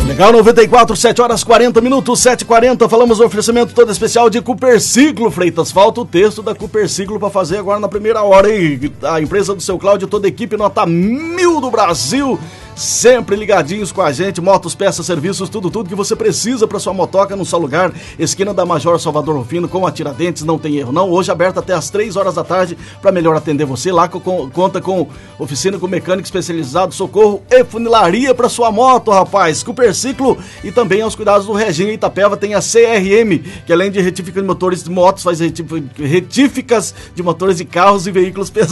Legal, 94, 7 horas 40 minutos, 7h40, falamos do oferecimento todo especial de Cooperciclo, Freitas. Falta o texto da Cooperciclo para fazer agora na primeira hora, e a empresa do seu Cláudio, toda a equipe nota 1000 do Brasil, sempre ligadinhos com a gente, motos, peças, serviços, tudo que você precisa para sua motoca num só lugar, esquina da Major Salvador Rufino com a Tiradentes, não tem erro não, hoje aberto até as 3 horas da tarde para melhor atender você, lá conta com oficina com mecânico especializado, socorro e funilaria para sua moto, rapaz, Cooperciclo, e também aos cuidados do Reginho Itapeva tem a CRM, que além de retífica de motores de motos, faz retíficas de motores de carros e veículos pesados.